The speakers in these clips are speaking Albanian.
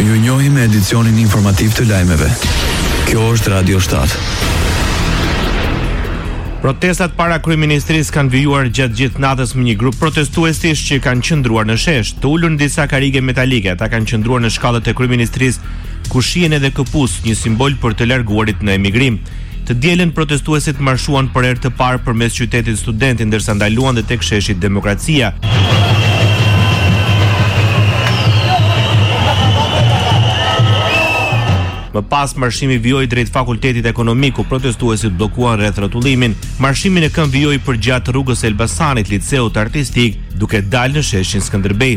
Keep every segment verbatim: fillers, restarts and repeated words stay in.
Ju njohim me edicionin informativ të lajmeve. Kjo është Radio shtat. Protestat para kryeministrisë kanë vijuar gjatë gjithë natës me një grup protestuesish që kanë qëndruar në shesh. Të ulur në disa karrige metalike, ata kanë qëndruar në shkallët e kryeministrisë, ku shihen edhe këpus, një simbol për të larguarit në emigrim. Të dielën protestuesit marshuan për herë të parë përmes qytetit Studenti, ndërsa ndaluan dhe tek sheshi Demokracia. Më pas marshimi vijoi drejt Fakultetit Ekonomik, ku protestuesit bllokuan rreth rrotullimin. Marshimin e kanë vijoi përgjatë rrugës Elbasanit, liceut artistik, duke dalë në sheshin Skënderbej.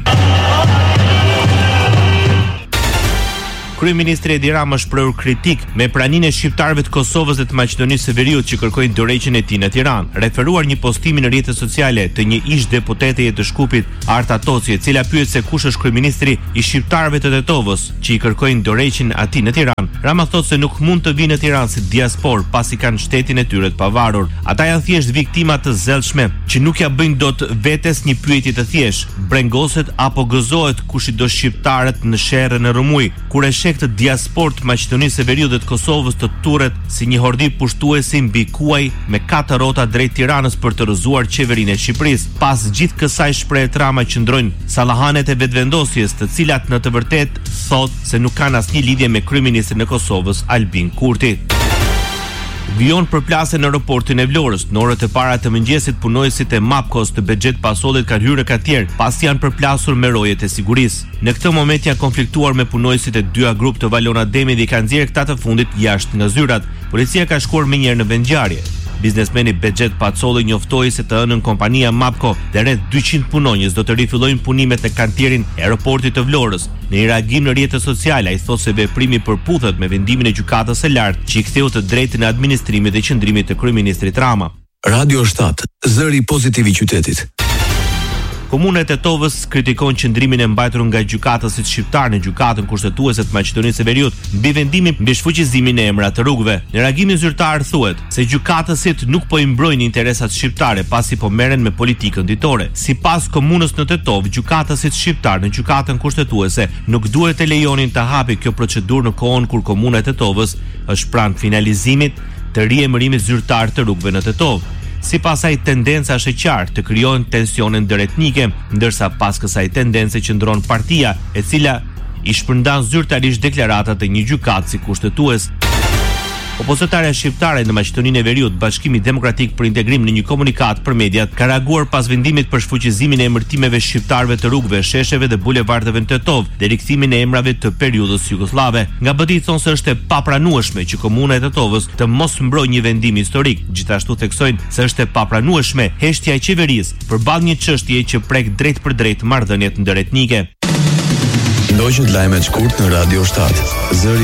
Kryeministri Edi Rama shprehur kritik me praninë e shqiptarëve të Kosovës dhe të Maqedonisë së Veriut që kërkojnë dorëheqjen e tij në Tiranë, referuar një postimi në rrjetet sociale të një ish deputete të Shkupit, Arta Toci, e cila pyet se kush është kryeministri i shqiptarëve të Tetovës që i kërkojnë dorëheqjen e tij në Tiranë. Rama thotë se nuk mund të vinë në Tiranë si diaspor pasi kanë shtetin e tyre të pavarur. Ata janë thjesht viktima të zellshme që nuk ja bëjnë dot vetes një pyetje të thjeshtë, brengoset apo gëzohet kush i do shqiptarët në sherrën e Rumuj, kur e sheh të diasport të Maqedonisë së Veriut dhe të Kosovës të turret si një hordi pushtuesi mbi kuaj me katër rrota drejt Tiranës për të rrëzuar qeverinë e Shqipërisë. Pas gjithë kësaj shprehje Rama qëndrojnë sallahanet e vetvendosjes, të cilat në të vërtetë thotë se nuk kanë asnjë lidhje me kryeministrin e Kosovës Albin Kurti. Vijon përplasje në aeroportin e Vlorës. Në orët e para të mëngjesit, punojësit e Mapkos të Bexhet Pasollit kanë hyrë në kartier, pasi janë përplasur me rojet e sigurisë. Në këtë moment janë konfliktuar me punojësit e dyja grup të Valona Demi dhe kanë nxjerrë këta të fundit jashtë nga zyrat. Policia ka shkuar më njëherë në vendngjarje. Biznesmeni Bexhet Pasolli njoftoi se të ënën kompania Mapko dhe rreth dyqind punonjës do të rifillojnë punimet në kantierin e aeroportit të Vlorës. Në një reagim në rrjetet sociale, ai thotë se veprimi përputhet me vendimin e gjykatës së lartë që i ktheu të drejtën e administrimit dhe qëndrimit të kryeministrit Rama. Radio shtat, zëri pozitiv i qytetit. Komuna e Tetovës kritikon qëndrimin e mbajtur nga gjykatësit shqiptar në gjykatën kushtetuese të Maqedonisë së Veriut mbi vendimin mbi shfuqizimin e emrave të rrugëve. Në reagimin zyrtar thuhet se gjykatësit nuk po i mbrojnë interesat shqiptare pasi po merren me politikën ditore. Sipas komunës në Tetovë, gjykatësit shqiptar në gjykatën kushtetuese nuk duhet të lejonin të hapi kjo procedurë në kohën kur komuna e Tetovës është pranë finalizimit të riemërimit zyrtar të rrugëve në Tetovë. Si pas ai tendenca është e qartë të krijohen tensione ndëretnike, ndërsa pas kësaj tendence qëndron partia, e cila i shpërndan zyrtarisht deklaratat e një gjykate si kushtetues. Opozitarja shqiptare në Maqedoninë e Veriut, Bashkimi Demokratik për Integrim, në një komunikat për mediat ka reaguar pas vendimit për shfuqizimin e emërtimeve shqiptarëve të rrugëve, shesheve dhe bulevardeve në Tetov dhe rikthimin e emrave të periudhës jugoslave. Nga bëti thonë se është e papranueshme që komuna e Tetovës të mos mbrojë një vendim historik. Gjithashtu theksojnë se është e papranueshme heshtja e qeverisë përballë një çështjeje që prek drejt për drejt marrëdhëniet ndëretnike. Ndoqët lajmet shkurt në Radio shtat. Zëri